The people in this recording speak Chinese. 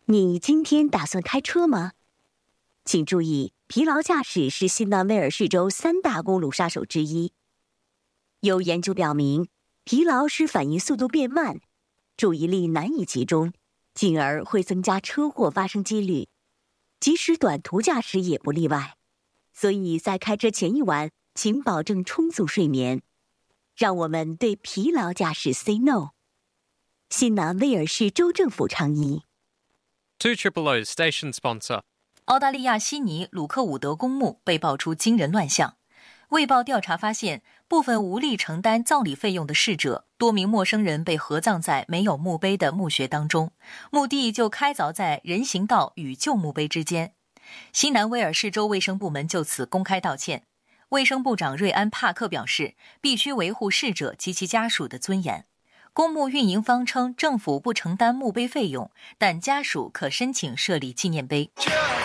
你今天打算开车吗？请注意，疲劳驾驶是新南威尔士州3大公路杀手之一。有研究表明，疲劳使反应速度变慢，注意力难以集中，进而会增加车祸发生几率，即使短途驾驶也不例外。所以在开车前一晚，请保证充足睡眠。让我们对疲劳驾驶 say no。新南威尔士州政府倡议。 200 station sponsor。 澳大利亚悉尼鲁克伍德公墓被爆出惊人乱象。卫报调查发现，部分无力承担葬礼费用的逝者，多名陌生人被合葬在没有墓碑的墓穴当中，墓地就开凿在人行道与旧墓碑之间。新南威尔士州卫生部门就此公开道歉。卫生部长瑞安·帕克表示，必须维护逝者及其家属的尊严。公墓运营方称，政府不承担墓碑费用，但家属可申请设立纪念碑。